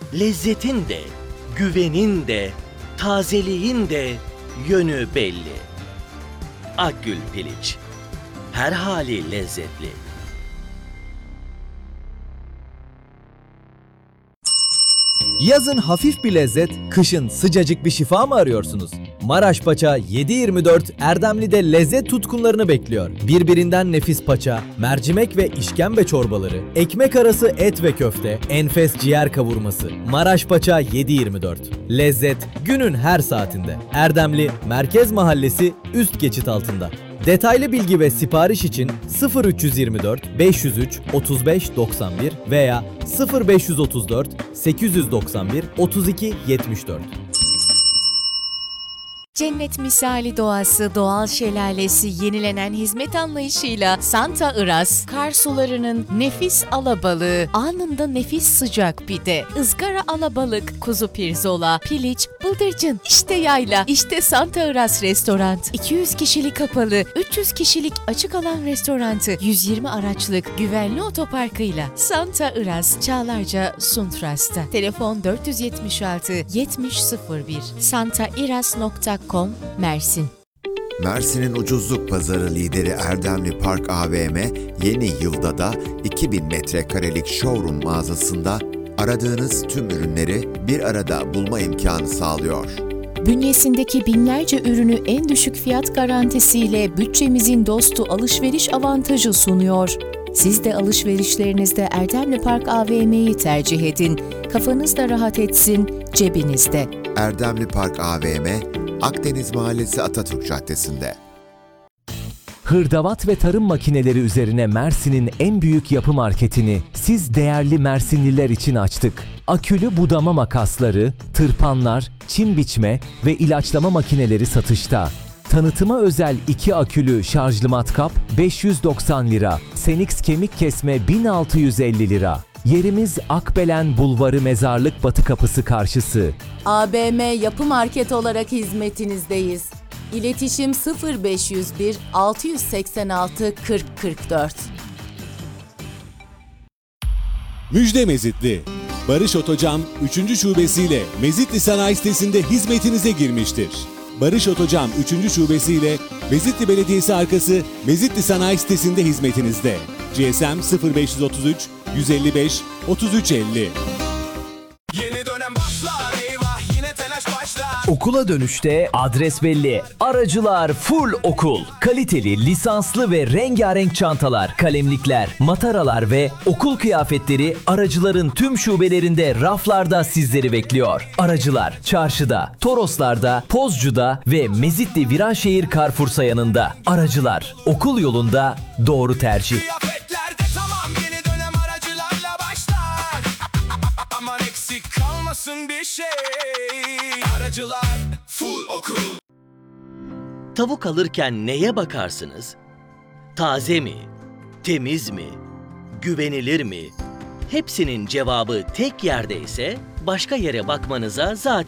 Lezzetin de, güvenin de, tazeliğin de yönü belli. Akgül Piliç, her hali lezzetli. Yazın hafif bir lezzet, kışın sıcacık bir şifa mı arıyorsunuz? Maraş Paça 7/24 Erdemli'de lezzet tutkunlarını bekliyor. Birbirinden nefis paça, mercimek ve işkembe çorbaları, ekmek arası et ve köfte, enfes ciğer kavurması. Maraş Paça 7/24. Lezzet günün her saatinde. Erdemli Merkez Mahallesi üst geçit altında. Detaylı bilgi ve sipariş için 0324 503 35 91 veya 0534 891 32 74. Cennet misali doğası, doğal şelalesi, yenilenen hizmet anlayışıyla Santa Iras, kar sularının nefis alabalığı, anında nefis sıcak pide, ızgara alabalık, kuzu pirzola, piliç, bıldırcın, işte yayla, işte Santa Iras Restoran. 200 kişilik kapalı, 300 kişilik açık alan restorantı, 120 araçlık güvenli otoparkıyla Santa Iras, Çağlarca, Suntras'ta. Telefon 476 7001 santairas.com Mersin. Mersin'in ucuzluk pazarı lideri Erdemli Park AVM yeni yılda da 2000 metrekarelik showroom mağazasında aradığınız tüm ürünleri bir arada bulma imkanı sağlıyor. Bünyesindeki binlerce ürünü en düşük fiyat garantisiyle bütçemizin dostu alışveriş avantajı sunuyor. Siz de alışverişlerinizde Erdemli Park AVM'yi tercih edin. Kafanız da rahat etsin, cebinizde. Erdemli Park AVM, Akdeniz Mahallesi Atatürk Caddesi'nde. Hırdavat ve tarım makineleri üzerine Mersin'in en büyük yapı marketini siz değerli Mersinliler için açtık. Akülü budama makasları, tırpanlar, çim biçme ve ilaçlama makineleri satışta. Tanıtıma özel 2 akülü şarjlı matkap 590 lira, Senix kemik kesme 1650 lira. Yerimiz Akbelen Bulvarı Mezarlık Batı Kapısı karşısı. ABM Yapı Market olarak hizmetinizdeyiz. İletişim 0501 686 4044. Müjde Mezitli. Barış Otocam 3. şubesiyle Mezitli Sanayi Sitesi'nde hizmetinize girmiştir. Barış Otocam 3. şubesiyle Mezitli Belediyesi arkası Mezitli Sanayi Sitesi'nde hizmetinizde. GSM 0533 155 3350. Yeni dönem başlar, eyvah yine telaş başlar. Okula dönüşte adres belli. Aracılar full okul. Kaliteli, lisanslı ve rengarenk çantalar, kalemlikler, mataralar ve okul kıyafetleri Aracılar'ın tüm şubelerinde raflarda sizleri bekliyor. Aracılar, Çarşı'da, Toroslar'da, Pozcu'da ve Mezitli Viranşehir Carrefour sayanında. Aracılar, okul yolunda doğru tercih. Kıyafetler de tamam, yeni dönem Aracılarla başlar. Aman eksik kalmasın bir şey. Aracılar full okul. Tavuk alırken neye bakarsınız? Taze mi? Temiz mi? Güvenilir mi? Hepsinin cevabı tek yerde ise başka yere bakmanıza zaten